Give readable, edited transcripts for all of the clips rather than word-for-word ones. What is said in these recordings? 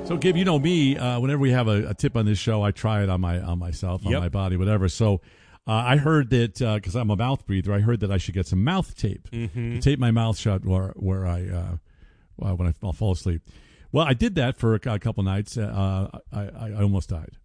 So, Gabe, you know me. Whenever we have a tip on this show, I try it on myself, on my body, whatever. So, I heard that because I'm a mouth breather, I heard that I should get some mouth tape to tape my mouth shut where I when I fall asleep. Well, I did that for a couple nights. I almost died.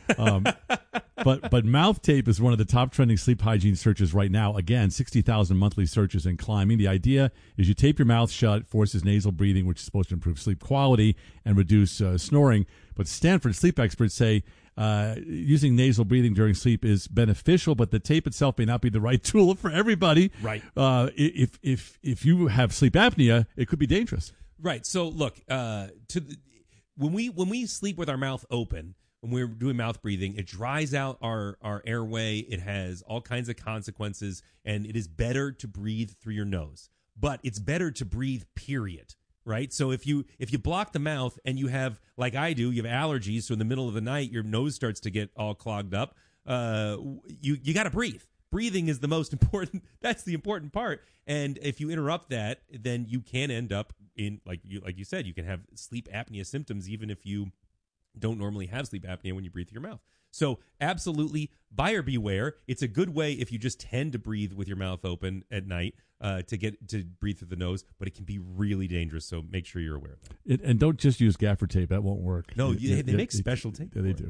But mouth tape is one of the top trending sleep hygiene searches right now. Again, 60,000 monthly searches and climbing. The idea is you tape your mouth shut, forces nasal breathing, which is supposed to improve sleep quality and reduce snoring. But Stanford sleep experts say using nasal breathing during sleep is beneficial, but the tape itself may not be the right tool for everybody. Right. If you have sleep apnea, it could be dangerous. Right. So look, when we sleep with our mouth open, when we're doing mouth breathing, it dries out our airway. It has all kinds of consequences, and it is better to breathe through your nose. But it's better to breathe, period. Right? So if you block the mouth and you have, like I do, you have allergies, so in the middle of the night your nose starts to get all clogged up, you got to breathe. Breathing is the most important. That's the important part. And if you interrupt that, then you can end up in, like you said, you can have sleep apnea symptoms even if you don't normally have sleep apnea when you breathe through your mouth. So absolutely, buyer beware. It's a good way if you just tend to breathe with your mouth open at night to breathe through the nose, but it can be really dangerous. So make sure you're aware of that. And don't just use gaffer tape. That won't work. No, they make special tape. They do.